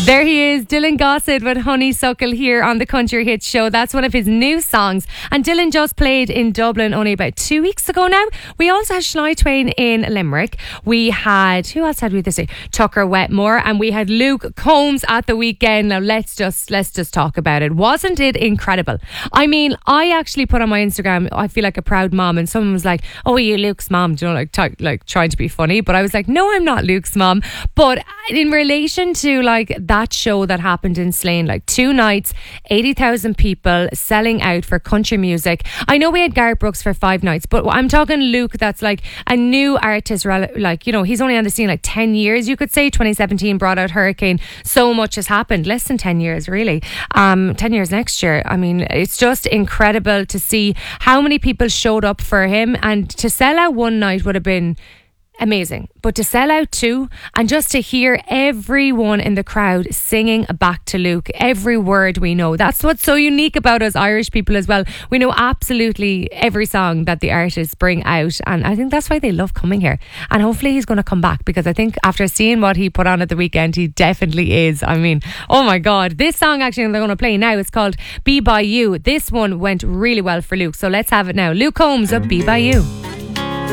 There he is, Dylan Gossett with Honeysuckle here on the Country Hits Show. That's one of his new songs. And Dylan just played in Dublin only about 2 weeks ago now. We also had Shania Twain in Limerick. We had, who else had we this week? Tucker Wetmore. And we had Luke Combs at the weekend. Now let's just talk about it. Wasn't it incredible? I mean, I actually put on my Instagram, I feel like a proud mom, and someone was like, oh, are you Luke's mom? Do you know, like trying to be funny. But I was like, no, I'm not Luke's mom. But in relation to like that show that happened in Slane, like 2 nights, 80,000 people selling out for country music. I know we had Garth Brooks for 5 nights, but I'm talking Luke, that's like a new artist, like, you know, he's only on the scene like 10 years, you could say. 2017 brought out Hurricane. So much has happened. Less than 10 years, really. 10 years next year. I mean, it's just incredible to see how many people showed up for him, and to sell out 1 night would have been amazing, but to sell out 2, and just to hear everyone in the crowd singing back to Luke every word we know. That's what's so unique about us Irish people as well. We know absolutely every song that the artists bring out, and I think that's why they love coming here. And hopefully he's going to come back, because I think after seeing what he put on at the weekend, he definitely is. I mean, oh my God, this song actually they're going to play now, it's called Be By You. This one went really well for Luke, so let's have it now. Luke Combs of Be By You.